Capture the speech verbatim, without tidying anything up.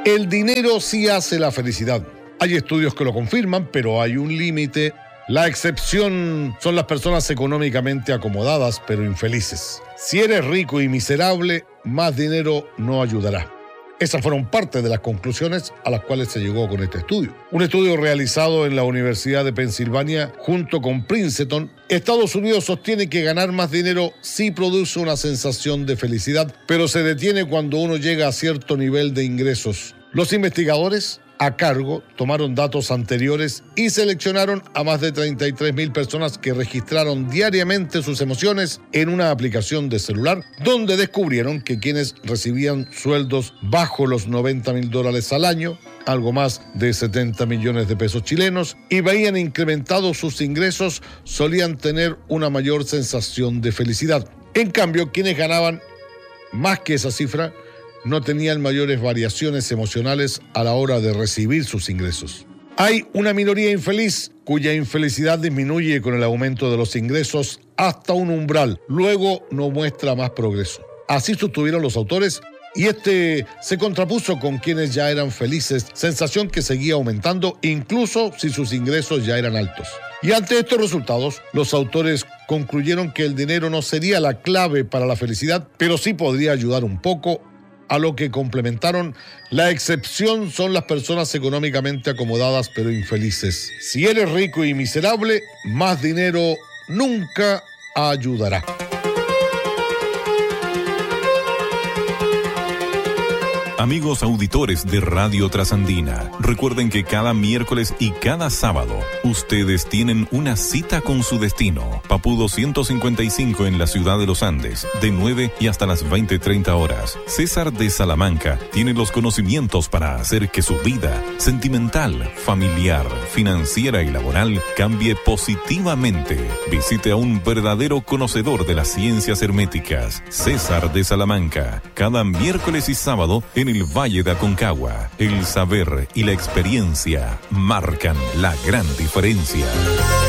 El dinero sí hace la felicidad. Hay estudios que lo confirman, pero hay un límite. La excepción son las personas económicamente acomodadas, pero infelices. Si eres rico y miserable, más dinero no ayudará. Esas fueron parte de las conclusiones a las cuales se llegó con este estudio. Un estudio realizado en la Universidad de Pensilvania junto con Princeton. Estados Unidos sostiene que ganar más dinero sí produce una sensación de felicidad, pero se detiene cuando uno llega a cierto nivel de ingresos. Los investigadores a cargo tomaron datos anteriores y seleccionaron a más de treinta y tres mil personas que registraron diariamente sus emociones en una aplicación de celular, donde descubrieron que quienes recibían sueldos bajo los noventa mil dólares al año, algo más de setenta millones de pesos chilenos, y veían incrementados sus ingresos, solían tener una mayor sensación de felicidad. En cambio, quienes ganaban más que esa cifra no tenían mayores variaciones emocionales a la hora de recibir sus ingresos. Hay una minoría infeliz cuya infelicidad disminuye con el aumento de los ingresos hasta un umbral, luego no muestra más progreso. Así sostuvieron los autores, y este se contrapuso con quienes ya eran felices, sensación que seguía aumentando incluso si sus ingresos ya eran altos. Y ante estos resultados, los autores concluyeron que el dinero no sería la clave para la felicidad, pero sí podría ayudar un poco, a lo que complementaron: la excepción son las personas económicamente acomodadas pero infelices. Si eres rico y miserable, más dinero nunca ayudará. Amigos auditores de Radio Trasandina, recuerden que cada miércoles y cada sábado ustedes tienen una cita con su destino. Papudo ciento cincuenta y cinco en la ciudad de Los Andes, de nueve y hasta las veinte treinta horas. César de Salamanca tiene los conocimientos para hacer que su vida sentimental, familiar, financiera y laboral cambie positivamente. Visite a un verdadero conocedor de las ciencias herméticas, César de Salamanca, cada miércoles y sábado en el Valle de Aconcagua. El saber y la experiencia marcan la gran diferencia.